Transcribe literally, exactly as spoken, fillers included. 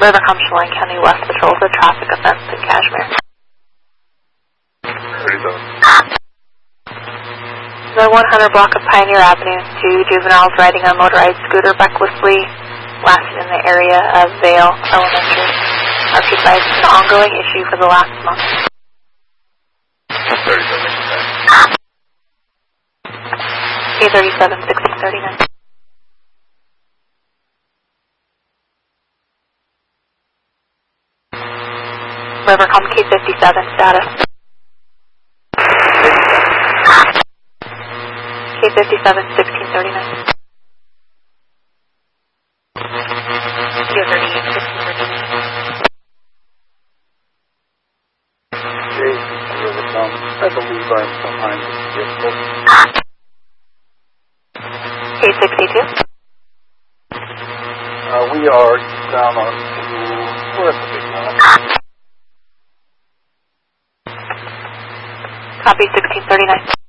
Rivercom, Chelan County West patrols a traffic offense in Kashmir. thirty-seven. The one hundred block of Pioneer Avenue, two juveniles riding a motorized scooter recklessly, last in the area of Vale Elementary. Occupied an ongoing issue for the last month. thirty-seven. K thirty-seven, sixteen thirty-nine. Rivercom K fifty-seven, status. K fifty-seven, sixteen thirty-nine. K thirty-eight, sixteen thirty-nine. Jay, Rivercom, I believe I'm behind the vehicle. K sixty-two. Uh, we are down on to, we're at the big mall. Copy, sixteen thirty-nine.